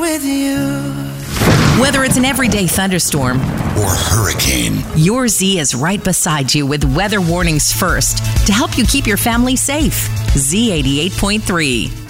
with you. Whether it's an everyday thunderstorm or hurricane, your Z is right beside you with weather warnings first to help you keep your family safe. Z88.3.